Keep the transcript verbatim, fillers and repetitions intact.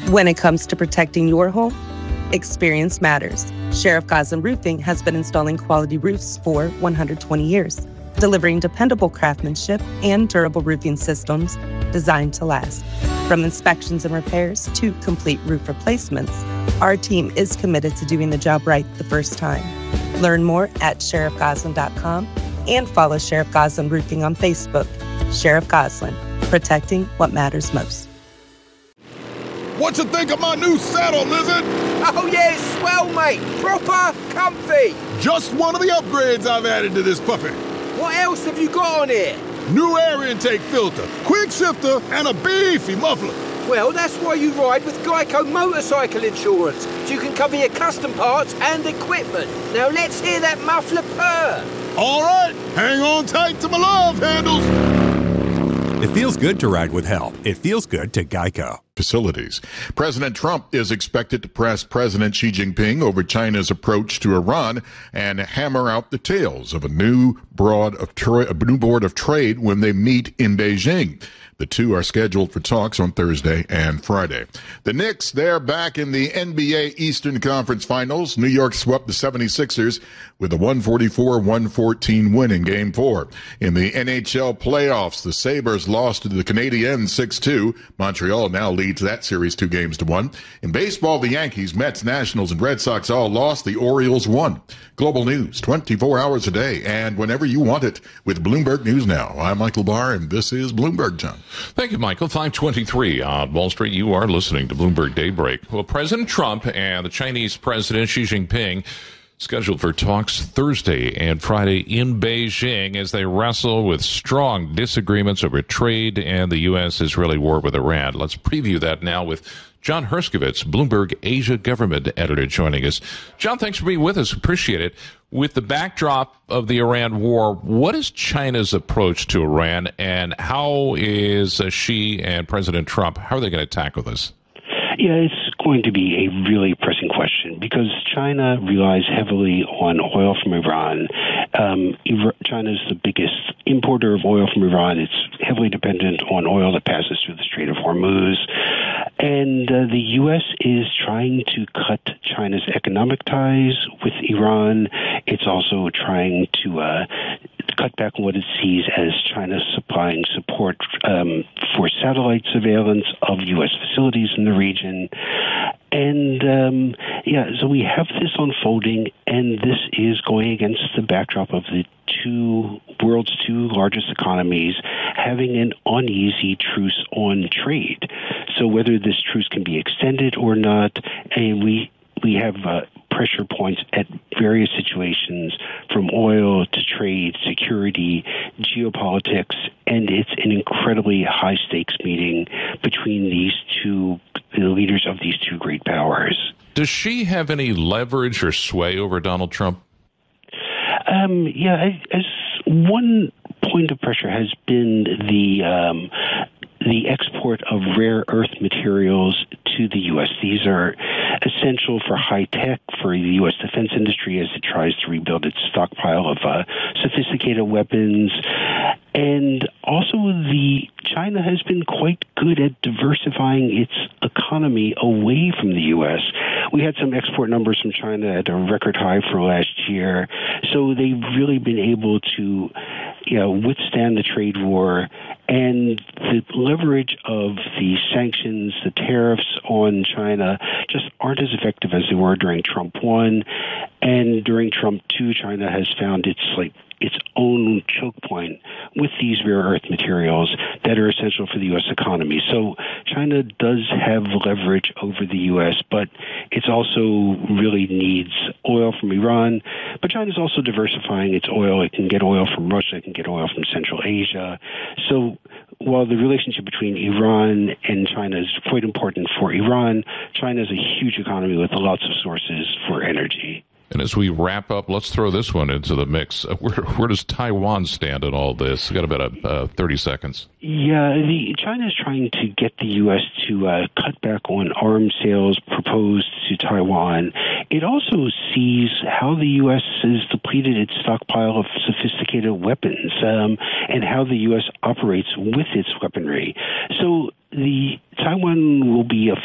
When it comes to protecting your home, experience matters. Sheriff Goslin Roofing has been installing quality roofs for one hundred twenty years, delivering dependable craftsmanship and durable roofing systems designed to last. From inspections and repairs to complete roof replacements, our team is committed to doing the job right the first time. Learn more at sheriff goslin dot com and follow Sheriff Goslin Roofing on Facebook. Sheriff Goslin, protecting what matters most. What you think of my new saddle, Lizard? Oh, yeah, it's swell, mate. Proper comfy. Just one of the upgrades I've added to this puppy. What else have you got on here? New air intake filter, quick shifter, and a beefy muffler. Well, that's why you ride with Geico Motorcycle Insurance, so you can cover your custom parts and equipment. Now let's hear that muffler purr. All right, hang on tight to my love handles. It feels good to ride with help. It feels good to Geico. Facilities. President Trump is expected to press President Xi Jinping over China's approach to Iran and hammer out the details of a new broad of tra- a new board of trade when they meet in Beijing. The two are scheduled for talks on Thursday and Friday. The Knicks, they're back in the N B A Eastern Conference Finals. New York swept the seventy-sixers with a one forty-four one fourteen win in Game four. In the N H L playoffs, the Sabres lost to the Canadiens six two. Montreal now leads that series two games to one. In baseball, the Yankees, Mets, Nationals, and Red Sox all lost. The Orioles won. Global news, twenty-four hours a day, and whenever you want it with Bloomberg News Now. I'm Michael Barr, and this is Bloomberg Time. Thank you, Michael. five twenty-three on Wall Street. You are listening to Bloomberg Daybreak. Well, President Trump and the Chinese President Xi Jinping scheduled for talks Thursday and Friday in Beijing as they wrestle with strong disagreements over trade and the U S-Israeli war with Iran. Let's preview that now with John Herskovitz, Bloomberg Asia Government Editor, joining us. John, thanks for being with us. Appreciate it. With the backdrop of the Iran war, what is China's approach to Iran, and how is uh, Xi and President Trump, how are they going to tackle this? Yeah, it's going to be a really pressing question because China relies heavily on oil from Iran. Um, China is the biggest importer of oil from Iran. It's heavily dependent on oil that passes through the Strait of Hormuz. And uh, the U S is trying to cut China's economic ties with Iran. It's also trying to uh, cut back on what it sees as China supplying support um, for satellite surveillance of U S facilities in the region. And, um, yeah, so we have this unfolding, and this is going against the backdrop of the two world's two largest economies having an uneasy truce on trade. So whether this truce can be extended or not, and we we have uh, pressure points at various situations, from oil to trade, security, geopolitics, and it's an incredibly high-stakes meeting between these two, the leaders of these two great powers. Does she have any leverage or sway over Donald Trump? Um, yeah, as one point of pressure has been the um, the export of rare earth materials to the U S. These are essential for high tech, for the U S defense industry as it tries to rebuild its stockpile of uh, sophisticated weapons. And also, the China has been quite good at diversifying its economy away from the U S. We had some export numbers from China at a record high for last year. So they've really been able to, you know, withstand the trade war, and the leverage of the sanctions, the tariffs on China just aren't as effective as they were during Trump one. And during Trump two, China has found its like its own choke point with these rare earth materials that are essential for the U S economy. So China does have leverage over the U S, but it also really needs oil from Iran. But China's also diversifying its oil. It can get oil from Russia. It can get oil from Central Asia. So while the relationship between Iran and China is quite important for Iran, China is a huge economy with lots of sources for energy. And as we wrap up, let's throw this one into the mix. Where, where does Taiwan stand in all this? We've got about a, uh, thirty seconds. Yeah, the, China is trying to get the U S to uh, cut back on arms sales proposed to Taiwan. It also sees how the U S has depleted its stockpile of sophisticated weapons um, and how the U S operates with its weaponry. So the Taiwan will be a